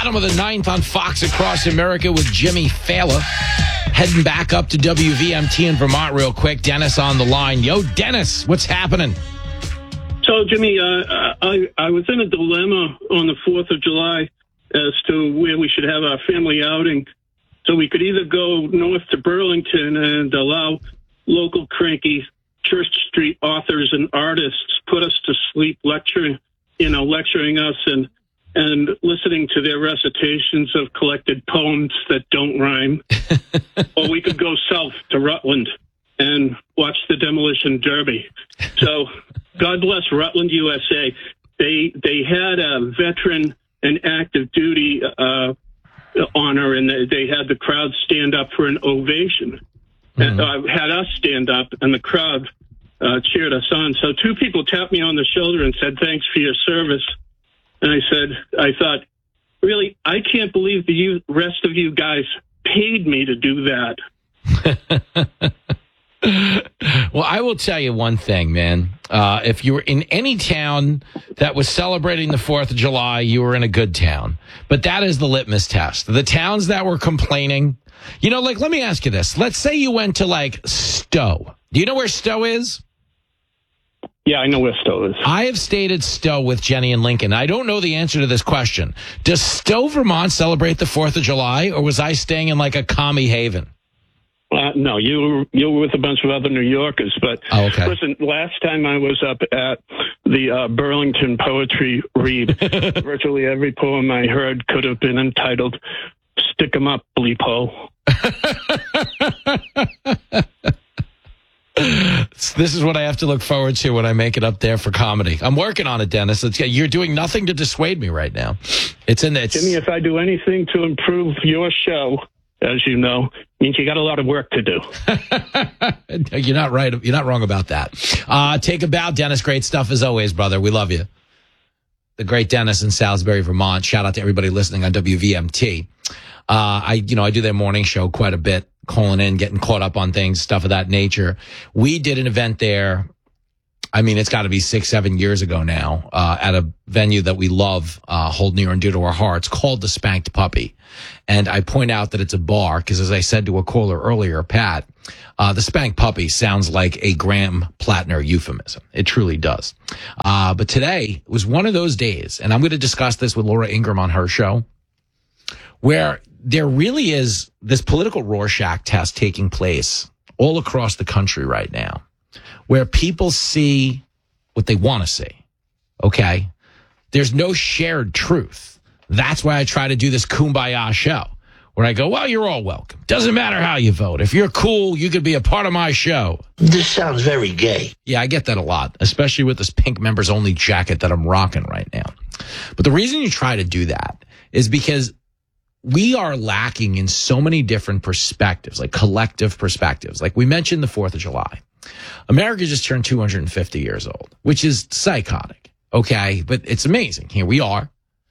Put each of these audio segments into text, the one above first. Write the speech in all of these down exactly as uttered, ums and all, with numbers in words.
Bottom of the ninth on Fox Across America with Jimmy Fallon. Heading back up to W V M T in Vermont real quick. Dennis on the line. Yo, Dennis, what's happening? So, Jimmy, uh, I, I was in a dilemma on the fourth of July as to where we should have our family outing. So we could either go north to Burlington and allow local cranky Church Street authors and artists put us to sleep lecturing, you know, lecturing us and and listening to their recitations of collected poems that don't rhyme. Or we could go south to Rutland and watch the Demolition Derby. So God bless Rutland, U S A. They they had a veteran and active duty uh, honor, and they had the crowd stand up for an ovation. Mm-hmm. And uh, had us stand up, and the crowd uh, cheered us on. So two people tapped me on the shoulder and said, "Thanks for your service." And I said, I thought, really, I can't believe the you, rest of you guys paid me to do that. Well, I will tell you one thing, man. Uh, if you were in any town that was celebrating the fourth of July, you were in a good town. But that is the litmus test. The towns that were complaining, you know, like, let me ask you this. Let's say you went to, like, Stowe. Do you know where Stowe is? Yeah, I know where Stowe is. I have stayed at Stowe with Jenny and Lincoln. I don't know the answer to this question. Does Stowe, Vermont celebrate the fourth of July, or was I staying in, like, a commie haven? Uh, no, you were, you were with a bunch of other New Yorkers. But oh, okay. Listen, last time I was up at the uh, Burlington Poetry Read, virtually every poem I heard could have been entitled "Stick 'em Up, Bleepo." This is what I have to look forward to when I make it up there for comedy. I'm working on it, Dennis. It's, you're doing nothing to dissuade me right now. It's in it's, Jimmy, if I do anything to improve your show, as you know, means you got a lot of work to do. You're not right. You're not wrong about that. Uh, take a bow, Dennis. Great stuff as always, brother. We love you. The great Dennis in Salisbury, Vermont. Shout out to everybody listening on W V M T. Uh, I, you know, I do their morning show quite a bit, calling in, getting caught up on things, stuff of that nature. We did an event there. I mean, it's got to be six, seven years ago now, uh, at a venue that we love, uh, hold near and dear to our hearts, called the Spanked Puppy. And I point out that it's a bar because, as I said to a caller earlier, Pat, uh, the Spanked Puppy sounds like a Graham Plattner euphemism. It truly does. Uh, but today was one of those days, and I'm going to discuss this with Laura Ingraham on her show, where there really is this political Rorschach test taking place all across the country right now, where people see what they want to see, okay? There's no shared truth. That's why I try to do this Kumbaya show, where I go, well, you're all welcome. Doesn't matter how you vote. If you're cool, you could be a part of my show. This sounds very gay. Yeah, I get that a lot, especially with this pink members only jacket that I'm rocking right now. But the reason you try to do that is because we are lacking in so many different perspectives, like collective perspectives. Like we mentioned the fourth of July. America just turned two hundred fifty years old, which is psychotic, okay? But it's amazing. Here we are.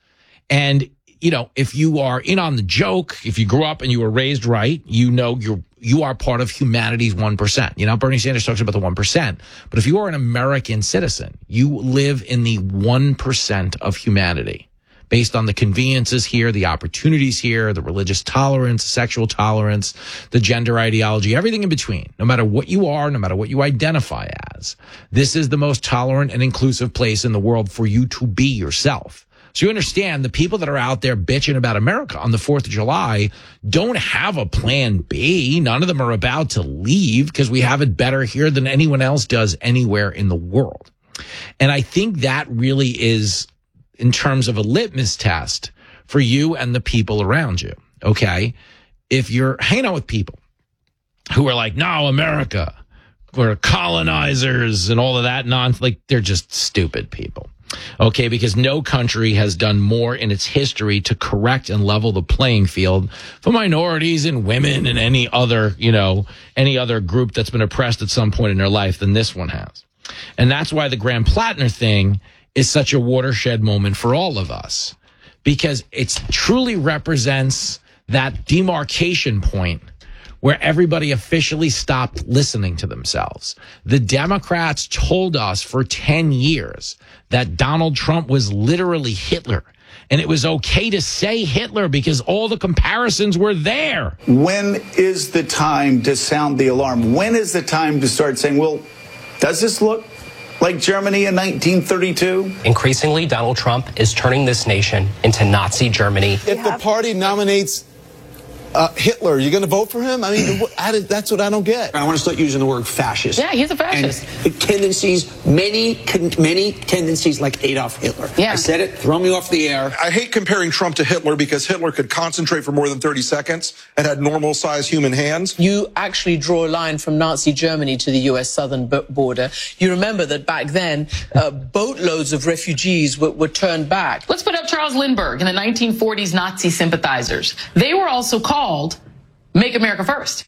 And, you know, if you are in on the joke, if you grew up and you were raised right, you know you're you are part of humanity's one percent. You know, Bernie Sanders talks about the one percent. But if you are an American citizen, you live in the one percent of humanity. Based on the conveniences here, the opportunities here, the religious tolerance, sexual tolerance, the gender ideology, everything in between. No matter what you are, no matter what you identify as, this is the most tolerant and inclusive place in the world for you to be yourself. So you understand the people that are out there bitching about America on the fourth of July don't have a plan B. None of them are about to leave because we have it better here than anyone else does anywhere in the world. And I think that really is, in terms of a litmus test for you and the people around you, okay? If you're hanging out with people who are like, no, America, we're colonizers and all of that nonsense, like they're just stupid people, okay? Because no country has done more in its history to correct and level the playing field for minorities and women and any other, you know, any other group that's been oppressed at some point in their life than this one has. And that's why the Graham Plattner thing is such a watershed moment for all of us, because it truly represents that demarcation point where everybody officially stopped listening to themselves. The Democrats told us for ten years that Donald Trump was literally Hitler And it was okay to say Hitler because all the comparisons were there. When is the time to sound the alarm? When is the time to start saying, well, does this look like Germany in nineteen thirty-two? Increasingly, Donald Trump is turning this nation into Nazi Germany. If the party nominates uh, Hitler, you're going to vote for him? I mean, I, that's what I don't get. I want to start using the word fascist. Yeah, he's a fascist. And tendencies, many, many tendencies like Adolf Hitler. Yeah. I said it, throw me off the air. I hate comparing Trump to Hitler because Hitler could concentrate for more than thirty seconds and had normal-sized human hands. You actually draw a line from Nazi Germany to the U S southern border. You remember that back then, uh, boatloads of refugees were, were turned back. Let's put up Charles Lindbergh and the nineteen forties Nazi sympathizers. They were also called Make America First.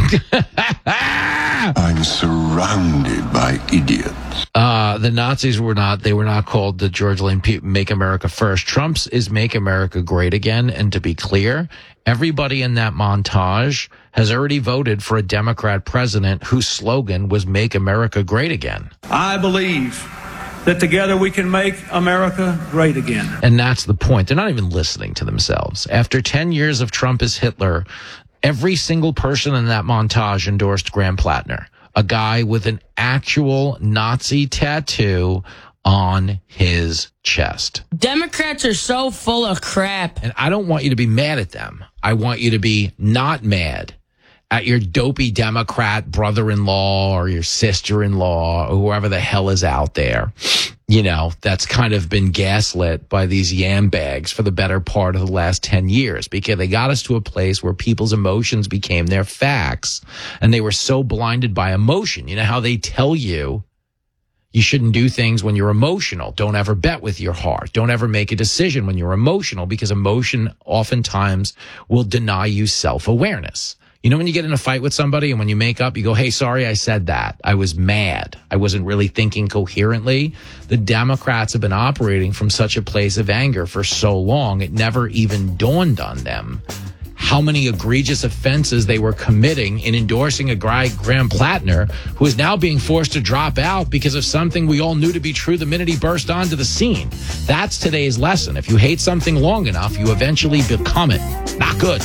I'm surrounded by idiots. Uh, the Nazis were not, they were not called the George Lane Make America First. Trump's is Make America Great Again. And to be clear, everybody in that montage has already voted for a Democrat president whose slogan was Make America Great Again. I believe that together we can make America great again. And that's the point. They're not even listening to themselves. After ten years of Trump as Hitler, every single person in that montage endorsed Graham Plattner, a guy with an actual Nazi tattoo on his chest. Democrats are so full of crap. And I don't want you to be mad at them. I want you to be not mad at your dopey Democrat brother-in-law or your sister-in-law or whoever the hell is out there, you know, that's kind of been gaslit by these yam bags for the better part of the last ten years, because they got us to a place where people's emotions became their facts and they were so blinded by emotion. You know how they tell you you shouldn't do things when you're emotional. Don't ever bet with your heart. Don't ever make a decision when you're emotional, because emotion oftentimes will deny you self-awareness. You know, when you get in a fight with somebody and when you make up, you go, hey, sorry, I said that. I was mad. I wasn't really thinking coherently. The Democrats have been operating from such a place of anger for so long, it never even dawned on them how many egregious offenses they were committing in endorsing a guy, Graham Plattner, who is now being forced to drop out because of something we all knew to be true the minute he burst onto the scene. That's today's lesson. If you hate something long enough, you eventually become it. Not good.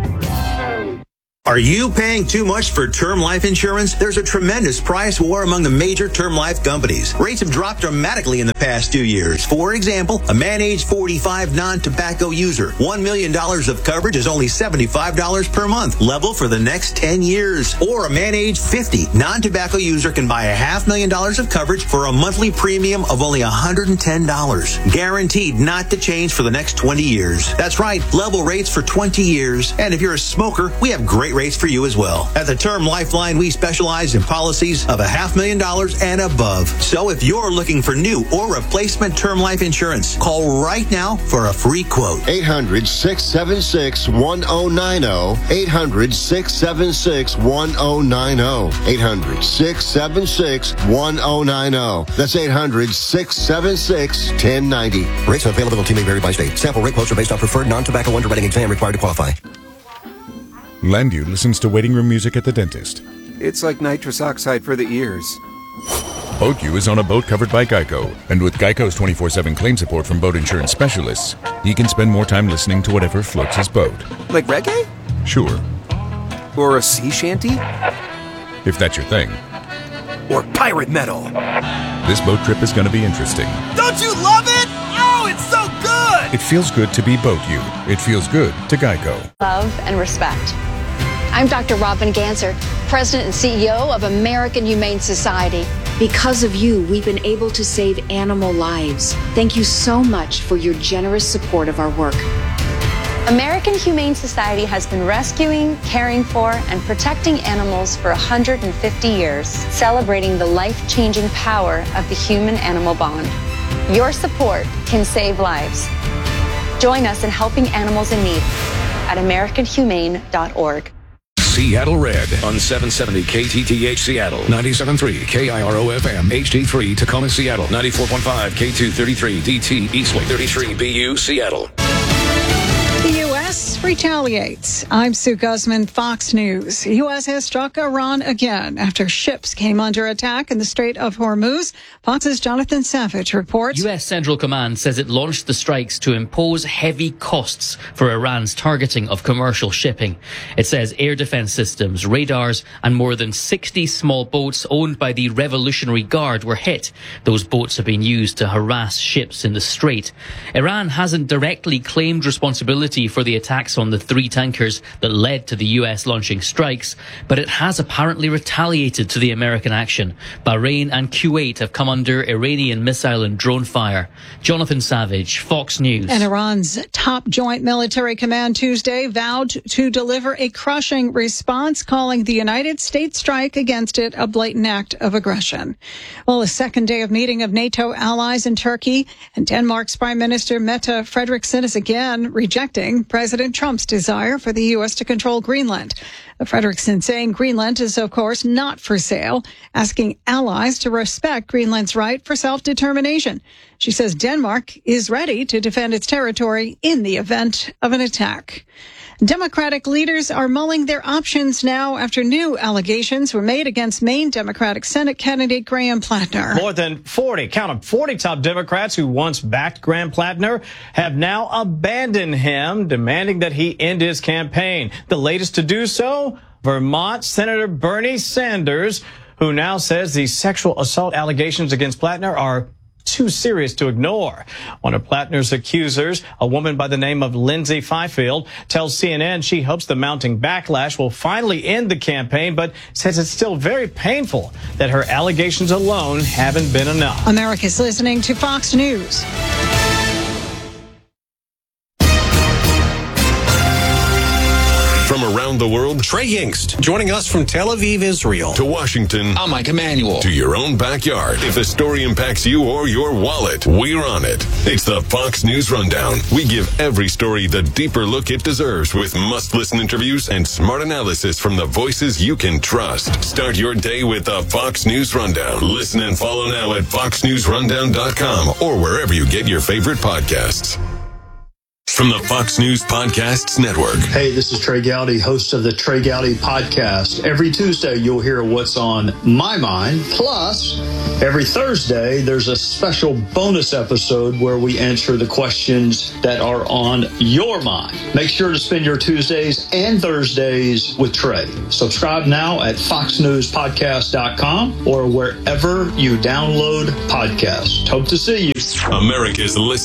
Are you paying too much for term life insurance? There's a tremendous price war among the major term life companies. Rates have dropped dramatically in the past two years. For example, a man age forty-five non-tobacco user, one million dollars of coverage is only seventy-five dollars per month, level for the next ten years. Or a man age fifty non-tobacco user can buy a half million dollars of coverage for a monthly premium of only one hundred ten dollars. Guaranteed not to change for the next twenty years. That's right, level rates for twenty years. And if you're a smoker, we have great rates for you as well. At the Term Lifeline, we specialize in policies of a half million dollars and above. So if you're looking for new or replacement term life insurance, call right now for a free quote. eight hundred, six seven six, one oh nine oh. eight hundred, six seven six, one oh nine oh. eight hundred, six seven six, one oh nine oh. That's eight hundred, six seven six, one oh nine oh. Rates and availability may vary by state. Sample rate quotes are based on preferred non-tobacco underwriting exam required to qualify. Landu listens to waiting room music at the dentist. It's like nitrous oxide for the ears. BoatU is on a boat covered by Geico. And with Geico's twenty-four seven claim support from boat insurance specialists, he can spend more time listening to whatever floats his boat. Like reggae? Sure. Or a sea shanty? If that's your thing. Or pirate metal. This boat trip is going to be interesting. Don't you love it? Oh, it's so good! It feels good to be BoatU. It feels good to Geico. Love and respect. I'm Doctor Robin Ganser, President and C E O of American Humane Society. Because of you, we've been able to save animal lives. Thank you so much for your generous support of our work. American Humane Society has been rescuing, caring for, and protecting animals for one hundred fifty years, celebrating the life-changing power of the human-animal bond. Your support can save lives. Join us in helping animals in need at american humane dot org. Seattle Red on seven seventy K T T H Seattle, ninety-seven point three K I R O F M, H D three Tacoma, Seattle, ninety-four point five K two thirty-three D T Eastway, thirty-three B U Seattle. The U S S retaliates. I'm Sue Guzman, Fox News. U S has struck Iran again after ships came under attack in the Strait of Hormuz. Fox's Jonathan Savage reports. U S Central Command says it launched the strikes to impose heavy costs for Iran's targeting of commercial shipping. It says air defense systems, radars, and more than sixty small boats owned by the Revolutionary Guard were hit. Those boats have been used to harass ships in the strait. Iran hasn't directly claimed responsibility for the attacks on the three tankers that led to the U S launching strikes, but it has apparently retaliated to the American action. Bahrain and Kuwait have come under Iranian missile and drone fire. Jonathan Savage, Fox News. And Iran's top joint military command Tuesday vowed to deliver a crushing response, calling the United States strike against it a blatant act of aggression. Well, the second day of meeting of NATO allies in Turkey, and Denmark's Prime Minister Mette Frederiksen is again rejecting President Trump's desire for the U S to control Greenland. Frederiksen saying Greenland is, of course, not for sale, asking allies to respect Greenland's right for self-determination. She says Denmark is ready to defend its territory in the event of an attack. Democratic leaders are mulling their options now after new allegations were made against Maine Democratic Senate candidate Graham Plattner. More than forty, count them, forty top Democrats who once backed Graham Plattner have now abandoned him, demanding that he end his campaign. The latest to do so, Vermont Senator Bernie Sanders, who now says the sexual assault allegations against Plattner are too serious to ignore. One of Plattner's accusers, a woman by the name of Lindsay Fifield, tells C N N she hopes the mounting backlash will finally end the campaign, but says it's still very painful that her allegations alone haven't been enough. America's listening to Fox News. From around the world, Trey Yingst, joining us from Tel Aviv, Israel. To Washington, I'm Mike Emanuel. To your own backyard. If a story impacts you or your wallet, we're on it. It's the Fox News Rundown. We give every story the deeper look it deserves with must-listen interviews and smart analysis from the voices you can trust. Start your day with the Fox News Rundown. Listen and follow now at fox news rundown dot com or wherever you get your favorite podcasts. From the Fox News Podcasts Network. Hey, this is Trey Gowdy, host of the Trey Gowdy Podcast. Every Tuesday, you'll hear what's on my mind. Plus, every Thursday, there's a special bonus episode where we answer the questions that are on your mind. Make sure to spend your Tuesdays and Thursdays with Trey. Subscribe now at fox news podcast dot com or wherever you download podcasts. Hope to see you. America's Listen.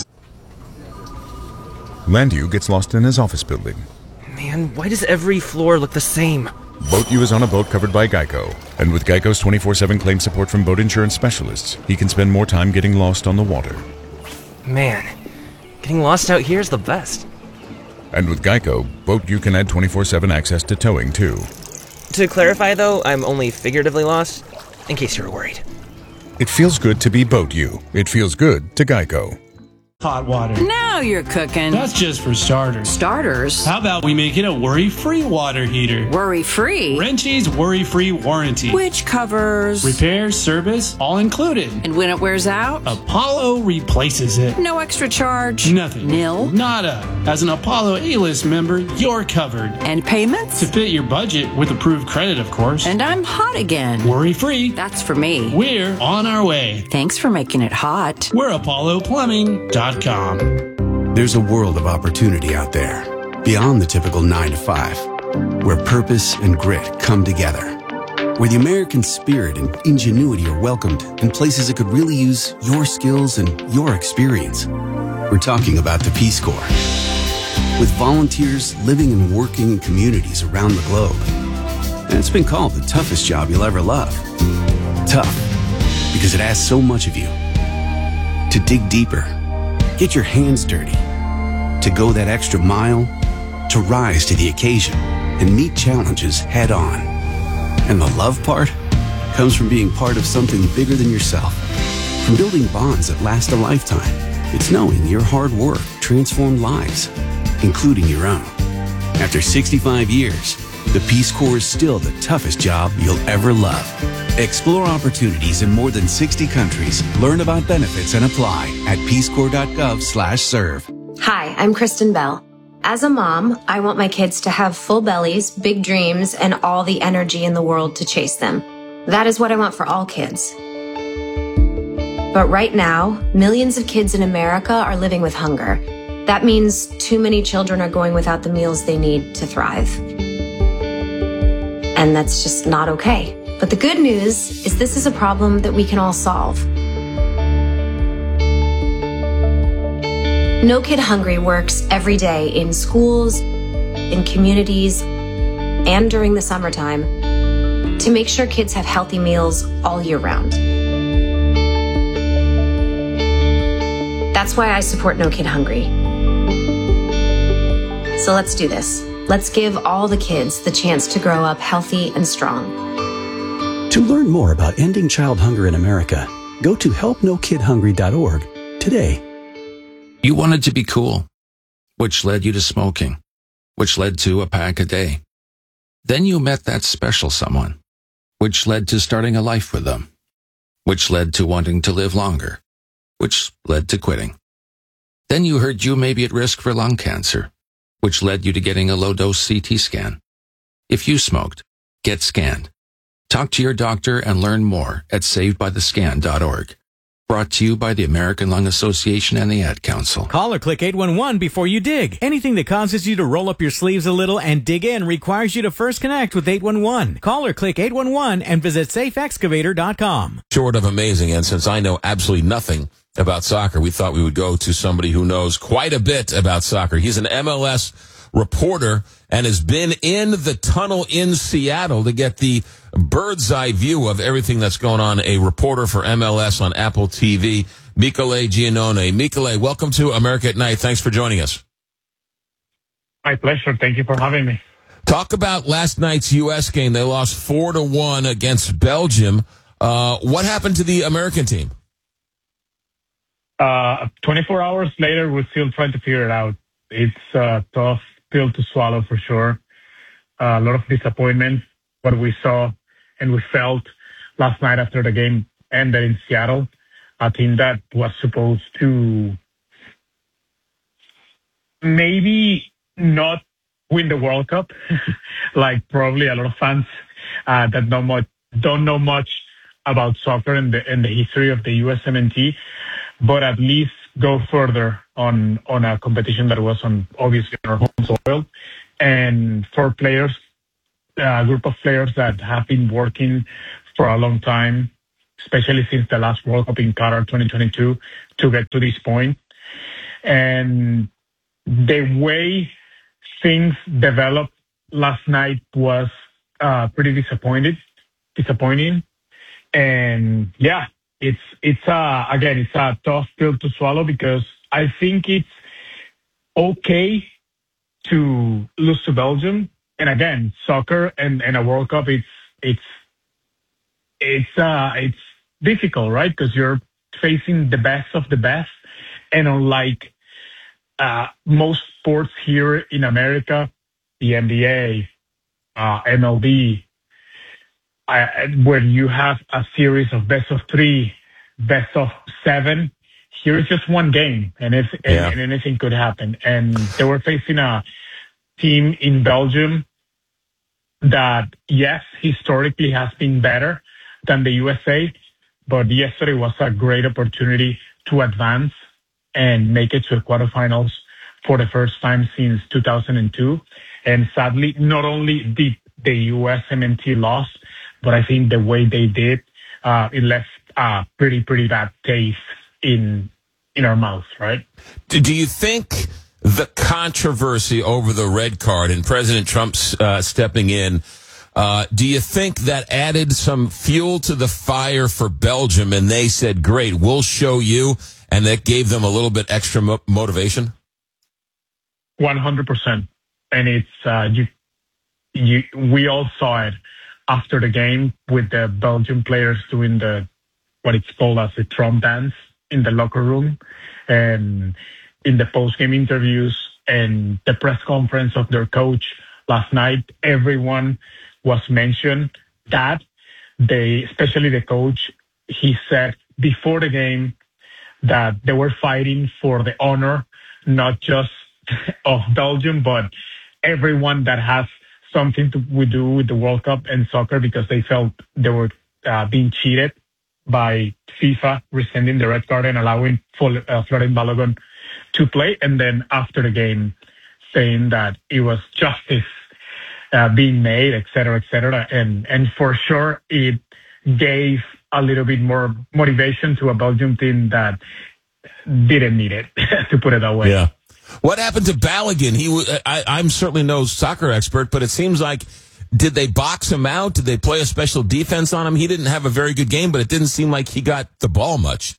Landu gets lost in his office building. Man, why does every floor look the same? Boat U is on a boat covered by Geico. And with Geico's twenty-four seven claim support from boat insurance specialists, he can spend more time getting lost on the water. Man, getting lost out here is the best. And with Geico, Boat U can add twenty-four seven access to towing, too. To clarify, though, I'm only figuratively lost, in case you were worried. It feels good to be Boat U. It feels good to Geico. Hot water. Now you're cooking. That's just for starters. Starters? How about we make it a worry-free water heater? Worry-free? Wrenchie's worry-free warranty. Which covers? Repair, service, all included. And when it wears out? Apollo replaces it. No extra charge? Nothing. Nil? Nada. As an Apollo A-list member, you're covered. And payments? To fit your budget with approved credit, of course. And I'm hot again. Worry-free. That's for me. We're on our way. Thanks for making it hot. We're Apollo Plumbing dot com. There's a world of opportunity out there, beyond the typical nine to five, where purpose and grit come together, where the American spirit and ingenuity are welcomed in places that could really use your skills and your experience. We're talking about the Peace Corps. With volunteers living and working in communities around the globe. And it's been called the toughest job you'll ever love. Tough, because it asks so much of you. To dig deeper, get your hands dirty, to go that extra mile, to rise to the occasion and meet challenges head on. And the love part comes from being part of something bigger than yourself. From building bonds that last a lifetime, it's knowing your hard work transformed lives, including your own. After sixty-five years, the Peace Corps is still the toughest job you'll ever love. Explore opportunities in more than sixty countries. Learn about benefits and apply at peace corps dot gov slash serve. Hi, I'm Kristen Bell. As a mom, I want my kids to have full bellies, big dreams, and all the energy in the world to chase them. That is what I want for all kids. But right now, millions of kids in America are living with hunger. That means too many children are going without the meals they need to thrive. And that's just not okay. But the good news is this is a problem that we can all solve. No Kid Hungry works every day in schools, in communities, and during the summertime to make sure kids have healthy meals all year round. That's why I support No Kid Hungry. So let's do this. Let's give all the kids the chance to grow up healthy and strong. To learn more about ending child hunger in America, go to help no kid hungry dot org today. You wanted to be cool, which led you to smoking, which led to a pack a day. Then you met that special someone, which led to starting a life with them, which led to wanting to live longer, which led to quitting. Then you heard you may be at risk for lung cancer, which led you to getting a low-dose C T scan. If you smoked, get scanned. Talk to your doctor and learn more at saved by the scan dot org. Brought to you by the American Lung Association and the Ad Council. Call or click eight one one before you dig. Anything that causes you to roll up your sleeves a little and dig in requires you to first connect with eight one one. Call or click eight one one and visit safe excavator dot com. Short of amazing, and since I know absolutely nothing about soccer, we thought we would go to somebody who knows quite a bit about soccer. He's an M L S reporter and has been in the tunnel in Seattle to get the bird's eye view of everything that's going on. A reporter for M L S on Apple T V, Michele Giannone. Michele, welcome to America at Night. Thanks for joining us. My pleasure. Thank you for having me. Talk about last night's U S game. They lost four to one against Belgium. Uh, what happened to the American team? Uh, twenty-four hours later, we're still trying to figure it out. It's a tough pill to swallow for sure. Uh, a lot of disappointment, what we saw and we felt last night after the game ended in Seattle. A team that was supposed to maybe not win the World Cup, like probably a lot of fans uh, that know much, don't know much about soccer and the, and the history of the U S M N T, but at least go further on, on a competition that was on obviously on our home soil. And for players, a group of players that have been working for a long time, especially since the last World Cup in Qatar twenty twenty-two, to get to this point. And the way things developed last night was uh, pretty disappointed, disappointing. And yeah, it's it's uh, again it's a tough pill to swallow because I think it's okay to lose to Belgium. And again, soccer and, and a World Cup, it's it's it's uh it's difficult, right? Because you're facing the best of the best, and unlike uh, most sports here in America, the N B A, uh, M L B, I, where you have a series of best of three, best of seven. Here is just one game, and it's yeah. and, and anything could happen. And they were facing a team in Belgium that, yes, historically has been better than the U S A, but yesterday was a great opportunity to advance and make it to the quarterfinals for the first time since two thousand two. And sadly, not only did the U S M N T lost, but I think the way they did, uh, it left a pretty, pretty bad taste in in our mouth, right? Do you think the controversy over the red card and President Trump uh, stepping in, uh, do you think that added some fuel to the fire for Belgium and they said, great, we'll show you, and that gave them a little bit extra mo- motivation? one hundred percent. And it's, uh, you, you, we all saw it after the game with the Belgian players doing the, what it's called as the Trump dance in the locker room and in the post-game interviews and the press conference of their coach last night. Everyone was mentioned that they, especially the coach, he said before the game that they were fighting for the honor, not just of Belgium, but everyone that has something to we do with the World Cup and soccer, because they felt they were uh, being cheated by FIFA, rescinding the red card and allowing Fol- uh, Florent Balogun to play. And then after the game, saying that it was justice uh, being made, et cetera, et cetera. And, and for sure, it gave a little bit more motivation to a Belgium team that didn't need it, to put it that way. Yeah. What happened to Balogun? He, w- I, I'm certainly no soccer expert, but it seems like, did they box him out? Did they play a special defense on him? He didn't have a very good game, but it didn't seem like he got the ball much.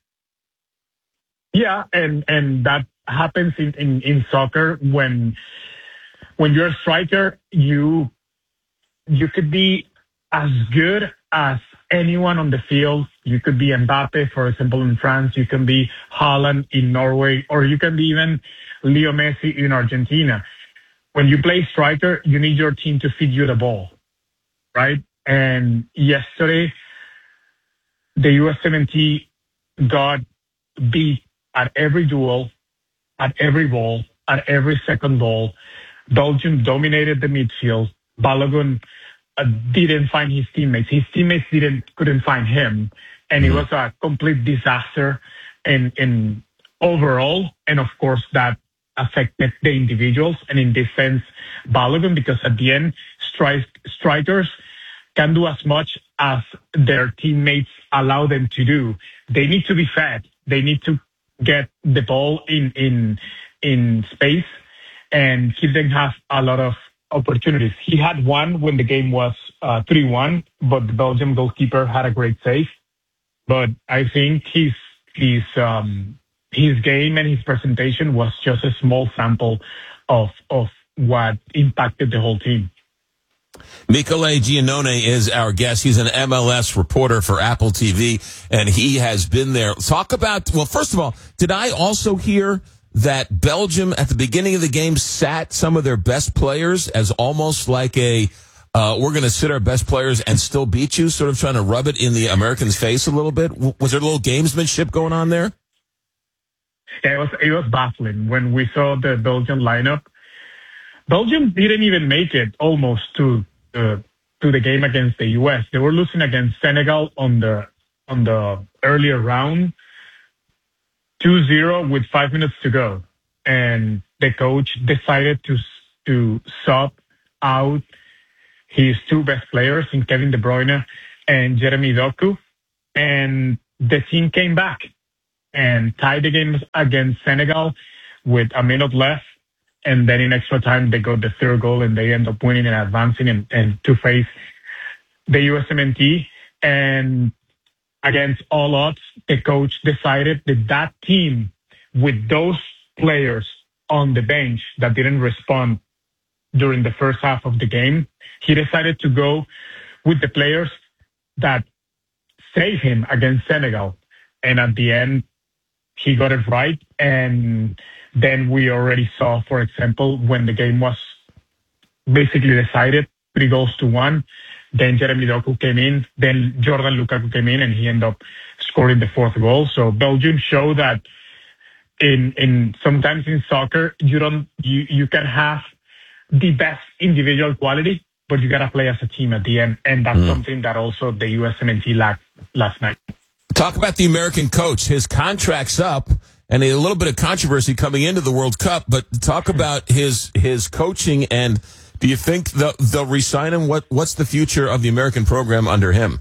Yeah, and, and that happens in, in, in soccer when when you're a striker, you you could be as good as anyone on the field. You could be Mbappe, for example, in France. You can be Haaland in Norway, or you can be even Leo Messi in Argentina. When you play striker, you need your team to feed you the ball, right? And yesterday, the U S seventeen got beat at every duel, at every ball, at every second ball. Belgium dominated the midfield. Balogun uh, didn't find his teammates. His teammates didn't couldn't find him, and it was a complete disaster in in overall. And of course, that affected the individuals, and in this sense, Balogun, because at the end, stri- strikers can do as much as their teammates allow them to do. They need to be fed. They need to get the ball in in in space, and he didn't have a lot of opportunities. He had one when the game was uh, three one, but the Belgium goalkeeper had a great save. But I think his his um, his game and his presentation was just a small sample of of what impacted the whole team. Michele Giannone is our guest. He's an M L S reporter for Apple T V, and he has been there. Talk about, well, first of all, did I also hear that Belgium at the beginning of the game sat some of their best players as almost like a, uh, we're going to sit our best players and still beat you, sort of trying to rub it in the Americans' face a little bit? Was there a little gamesmanship going on there? Yeah, it was, it was baffling when we saw the Belgian lineup. Belgium didn't even make it almost to uh, to the game against the U S. They were losing against Senegal on the on the earlier round, two zero with five minutes to go, and the coach decided to to sub out his two best players, in Kevin De Bruyne and Jeremy Doku, and the team came back and tied the game against Senegal with a minute left. And then in extra time, they got the third goal, and they end up winning and advancing and, and to face the U S M N T. And against all odds, the coach decided that that team, with those players on the bench that didn't respond during the first half of the game, he decided to go with the players that saved him against Senegal. And at the end, he got it right. And then we already saw, for example, when the game was basically decided, three goals to one, then Jeremy Doku came in, then Jordan Lukaku came in, and he ended up scoring the fourth goal. So Belgium showed that in in sometimes in soccer, you don't you, you can have the best individual quality, but you gotta play as a team at the end, and that's mm. something that also the U S M N T lacked last night. Talk about the American coach. His contract's up, and a little bit of controversy coming into the World Cup, but talk about his his coaching, and do you think they'll, they'll re-sign him? What What's the future of the American program under him?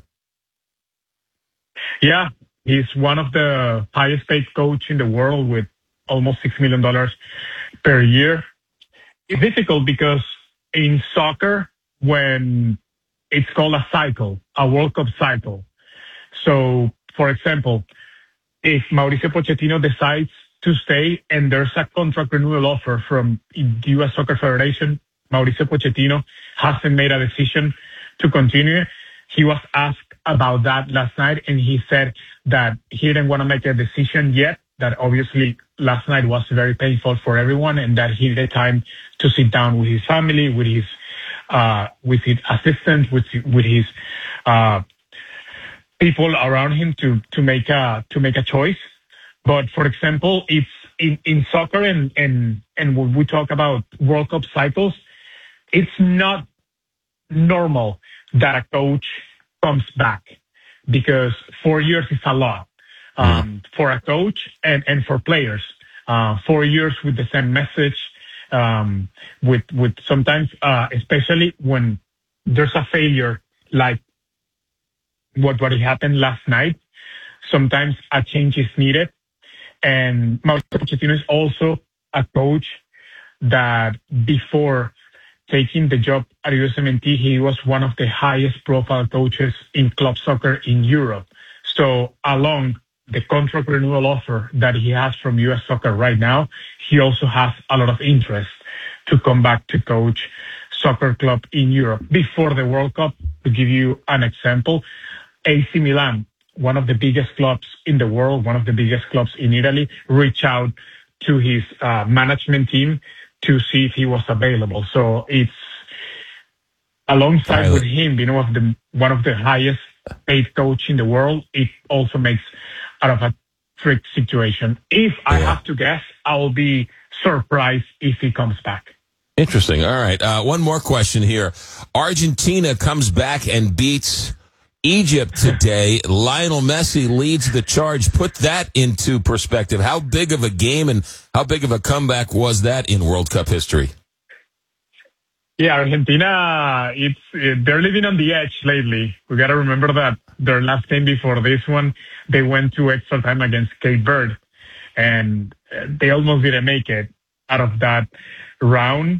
Yeah, he's one of the highest paid coach in the world with almost six million dollars per year. It's difficult because in soccer, when it's called a cycle, a World Cup cycle. So, for example, if Mauricio Pochettino decides to stay and there's a contract renewal offer from the U S Soccer Federation, Mauricio Pochettino hasn't made a decision to continue. He was asked about that last night, and he said that he didn't want to make a decision yet, that obviously last night was very painful for everyone, and that he needed time to sit down with his family, with his uh, with his assistant, with with his uh, people around him to to make a to make a choice. But for example, it's in, in soccer and, and, and when we talk about World Cup cycles, it's not normal that a coach comes back because four years is a lot um, for a coach and, and for players. Uh, four years with the same message, um, with with sometimes, uh, especially when there's a failure like what what happened last night. Sometimes a change is needed, and Mauricio Pochettino is also a coach that before taking the job at U S M N T, he was one of the highest profile coaches in club soccer in Europe. So along the contract renewal offer that he has from U S Soccer right now, he also has a lot of interest to come back to coach soccer club in Europe. Before the World Cup, to give you an example, A C Milan, one of the biggest clubs in the world, one of the biggest clubs in Italy, reached out to his uh, management team to see if he was available. So it's alongside with him being one of the one of the highest paid coach in the world, it also makes out of a trick situation. If I have to guess, I'll be surprised if he comes back. Interesting. All right. Uh, one more question here. Argentina comes back and beats Egypt today. Lionel Messi leads the charge. Put that into perspective. How big of a game and how big of a comeback was that in World Cup history? Yeah, Argentina, it's it, they're living on the edge lately. We got to remember that their last game before this one, they went to extra time against Cape Verde, and they almost didn't make it out of that round.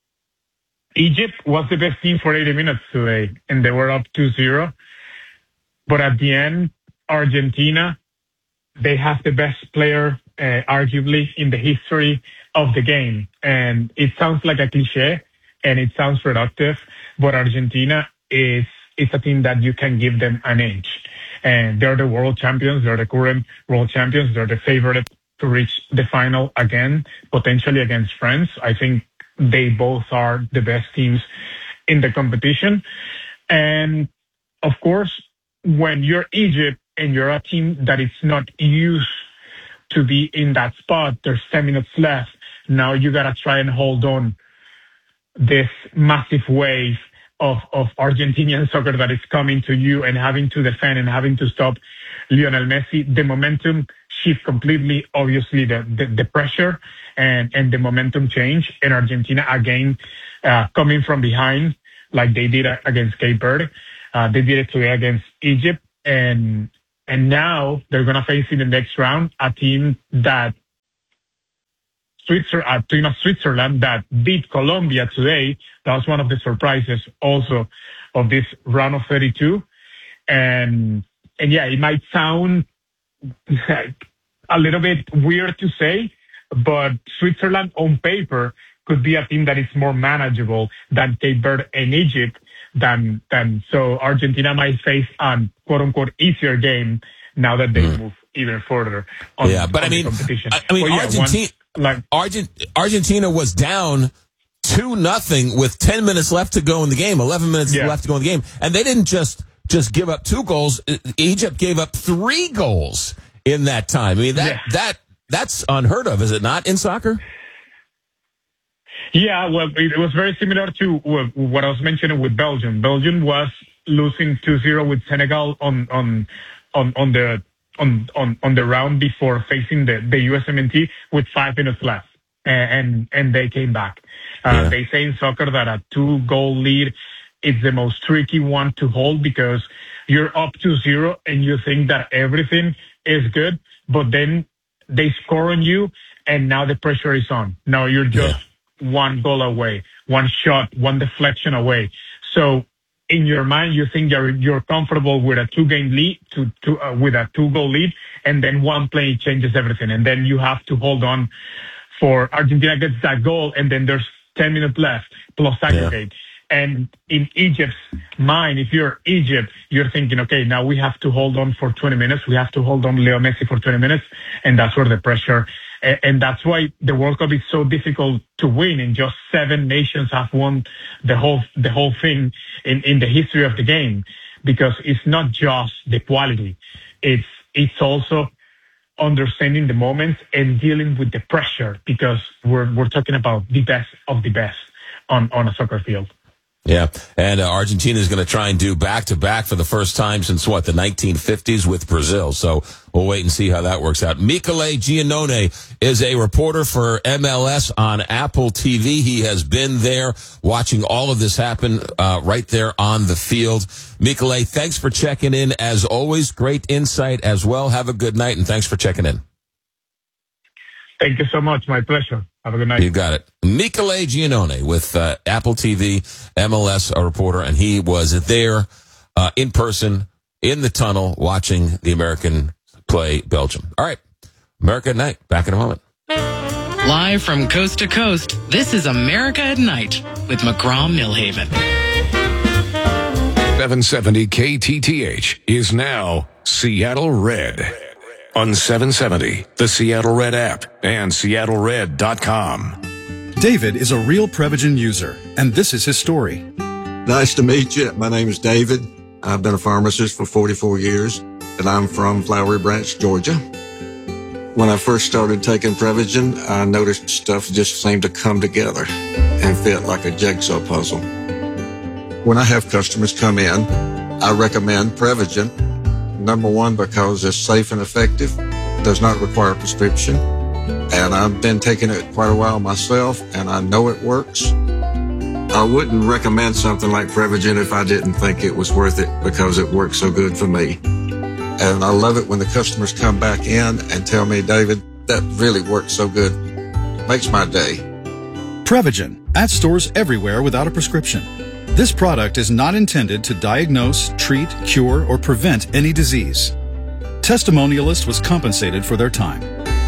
Egypt was the best team for eighty minutes today, and they were up two zero. But at the end, Argentina, they have the best player, uh, arguably, in the history of the game. And it sounds like a cliche, and it sounds productive, but Argentina is, is a team that you can give them an edge. And they're the world champions. They're the current world champions. They're the favorite to reach the final again, potentially against France. I think they both are the best teams in the competition. And of course, when you're Egypt and you're a team that is not used to be in that spot, there's ten minutes left. Now you got to try and hold on this massive wave of, of Argentinian soccer that is coming to you and having to defend and having to stop Lionel Messi. The momentum shift completely, obviously the, the, the pressure and, and the momentum change. And Argentina, again, uh, coming from behind like they did against Cape Verde. Uh, they did it today against Egypt, and and now they're going to face in the next round a team that Switzerland, a team of Switzerland that beat Colombia today. That was one of the surprises also of this round of thirty-two, and and yeah, it might sound a little bit weird to say, but Switzerland on paper could be a team that is more manageable than Cape Verde and Egypt. Than, than so Argentina might face a quote unquote easier game now that they mm. move even further on, yeah, but on I mean, the competition. I, I mean, well, yeah, Argentina, one, like, Argent, Argentina was down two nothing with ten minutes left to go in the game, eleven minutes yeah. left to go in the game, and they didn't just just give up two goals. Egypt gave up three goals in that time. I mean, that yeah. that that's unheard of, is it not, in soccer? Yeah, well, it was very similar to what I was mentioning with Belgium. Belgium was losing two zero with Senegal on on on, on the on, on on the round before facing the, the U S M N T with five minutes left, and and they came back. Uh, yeah. They say in soccer that a two goal lead is the most tricky one to hold because you're up two zero and you think that everything is good, but then they score on you, and now the pressure is on. Now you're just yeah. one goal away, one shot, one deflection away. So in your mind, you think you're you're comfortable with a two-game lead, to, to uh, with a two-goal lead, and then one play changes everything. And then you have to hold on for Argentina gets that goal, and then there's ten minutes left plus aggregate. Yeah. And in Egypt's mind, if you're Egypt, you're thinking, okay, now we have to hold on for twenty minutes. We have to hold on Leo Messi for twenty minutes, and that's where the pressure. And that's why the World Cup is so difficult to win. And just seven nations have won the whole the whole thing in, in the history of the game, because it's not just the quality; it's it's also understanding the moments and dealing with the pressure, because we're we're talking about the best of the best on, on a soccer field. Yeah, and uh, Argentina is going to try and do back-to-back for the first time since, what, the nineteen fifties with Brazil. So we'll wait and see how that works out. Michele Giannone is a reporter for M L S on Apple T V. He has been there watching all of this happen uh, right there on the field. Michele, thanks for checking in. As always, great insight as well. Have a good night, and thanks for checking in. Thank you so much. My pleasure. Have a good night. You got it. Michele Giannone with uh, Apple T V, M L S, a reporter, and he was there uh, in person in the tunnel watching the American play Belgium. All right. America at Night. Back in a moment. Live from coast to coast, this is America at Night with McGraw Millhaven. seven seventy K T T H is now Seattle Red. On seven seventy, the Seattle Red app, and Seattle Red dot com. David is a real Prevagen user, and this is his story. Nice to meet you. My name is David. I've been a pharmacist for forty-four years, and I'm from Flowery Branch, Georgia. When I first started taking Prevagen, I noticed stuff just seemed to come together and fit like a jigsaw puzzle. When I have customers come in, I recommend Prevagen. Number one, because it's safe and effective, does not require a prescription, and I've been taking it quite a while myself, and I know it works. I wouldn't recommend something like Prevagen if I didn't think it was worth it, because it works so good for me. And I love it when the customers come back in and tell me, David, that really works so good. Makes my day. Prevagen, at stores everywhere without a prescription. This product is not intended to diagnose, treat, cure, or prevent any disease. Testimonialist was compensated for their time.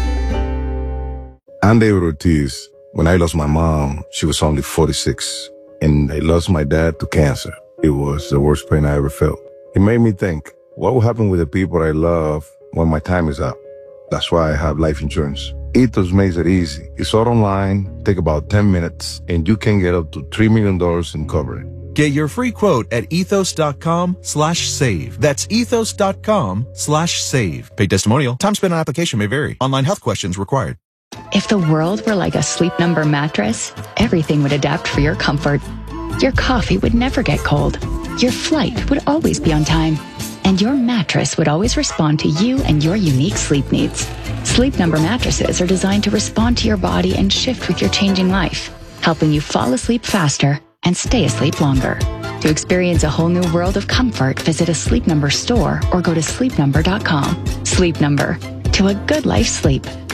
I'm David Ortiz. When I lost my mom, she was only forty-six, and I lost my dad to cancer. It was the worst pain I ever felt. It made me think, what will happen with the people I love when my time is up? That's why I have life insurance. Ethos makes it easy. It's all online, take about ten minutes, and you can get up to three million dollars in coverage. Get your free quote at ethos.com slash save. That's ethos.com slash save. Paid testimonial. Time spent on application may vary. Online health questions required. If the world were like a Sleep Number mattress, everything would adapt for your comfort. Your coffee would never get cold. Your flight would always be on time. And your mattress would always respond to you and your unique sleep needs. Sleep Number mattresses are designed to respond to your body and shift with your changing life, helping you fall asleep faster and stay asleep longer. To experience a whole new world of comfort, visit a Sleep Number store or go to sleep number dot com. Sleep Number. To a good life sleep.